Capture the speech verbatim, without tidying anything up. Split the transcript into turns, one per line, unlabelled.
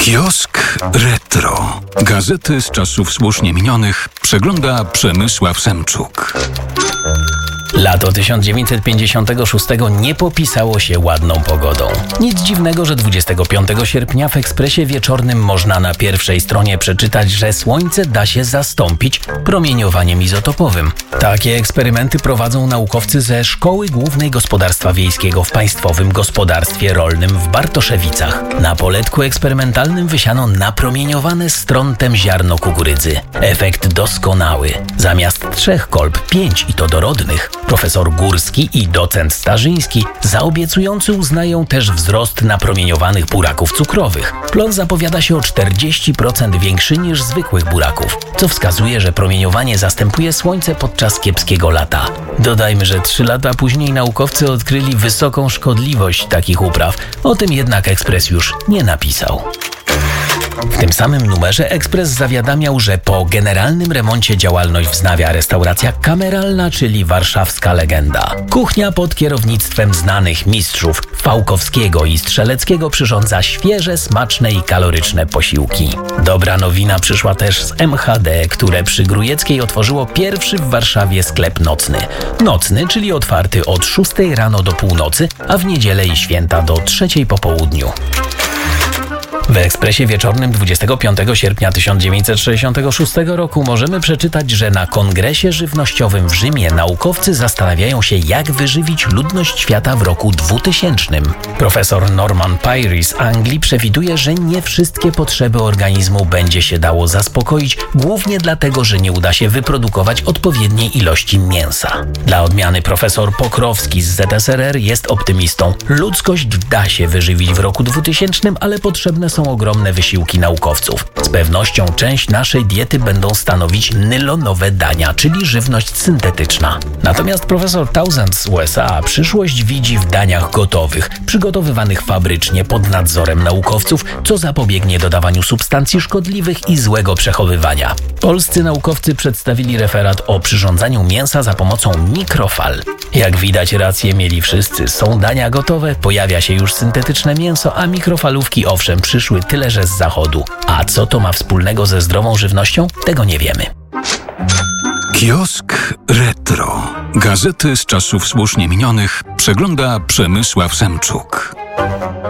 Kiosk Retro. Gazety z czasów słusznie minionych przegląda Przemysław Semczuk.
Lato tysiąc dziewięćset pięćdziesiątego szóstego nie popisało się ładną pogodą. Nic dziwnego, że dwudziestego piątego sierpnia w Ekspresie Wieczornym można na pierwszej stronie przeczytać, że słońce da się zastąpić promieniowaniem izotopowym. Takie eksperymenty prowadzą naukowcy ze Szkoły Głównej Gospodarstwa Wiejskiego w Państwowym Gospodarstwie Rolnym w Bartoszewicach. Na poletku eksperymentalnym wysiano napromieniowane strątem ziarno kukurydzy. Efekt doskonały. Zamiast trzech kolb, pięć i to dorodnych. Profesor Górski i docent Starzyński za obiecujący uznają też wzrost napromieniowanych buraków cukrowych. Plon zapowiada się o czterdzieści procent większy niż zwykłych buraków, co wskazuje, że promieniowanie zastępuje słońce podczas kiepskiego lata. Dodajmy, że trzy lata później naukowcy odkryli wysoką szkodliwość takich upraw. O tym jednak Ekspres już nie napisał. W tym samym numerze Ekspres zawiadamiał, że po generalnym remoncie działalność wznawia restauracja kameralna, czyli warszawska legenda. Kuchnia pod kierownictwem znanych mistrzów Fałkowskiego i Strzeleckiego przyrządza świeże, smaczne i kaloryczne posiłki. Dobra nowina przyszła też z M H D, które przy Grujeckiej otworzyło pierwszy w Warszawie sklep nocny. Nocny, czyli otwarty od szóstej rano do północy, a w niedzielę i święta do trzeciej po południu. W Ekspresie Wieczornym dwudziestego piątego sierpnia tysiąc dziewięćset sześćdziesiątego szóstego roku możemy przeczytać, że na kongresie żywnościowym w Rzymie naukowcy zastanawiają się, jak wyżywić ludność świata w roku dwutysięcznym. Profesor Norman Peary z Anglii przewiduje, że nie wszystkie potrzeby organizmu będzie się dało zaspokoić, głównie dlatego, że nie uda się wyprodukować odpowiedniej ilości mięsa. Dla odmiany profesor Pokrowski z Z S R R jest optymistą. Ludzkość da się wyżywić w roku dwutysięcznym, ale potrzebne są ogromne wysiłki naukowców. Z pewnością część naszej diety będą stanowić nylonowe dania, czyli żywność syntetyczna. Natomiast profesor Townsend z U S A przyszłość widzi w daniach gotowych, przygotowywanych fabrycznie pod nadzorem naukowców, co zapobiegnie dodawaniu substancji szkodliwych i złego przechowywania. Polscy naukowcy przedstawili referat o przyrządzaniu mięsa za pomocą mikrofal. Jak widać, rację mieli wszyscy. Są dania gotowe, pojawia się już syntetyczne mięso, a mikrofalówki owszem przyszły tyle, że z zachodu. A co to ma wspólnego ze zdrową żywnością? Tego nie wiemy.
Kiosk Retro. Gazety z czasów słusznie minionych przegląda Przemysław Semczuk.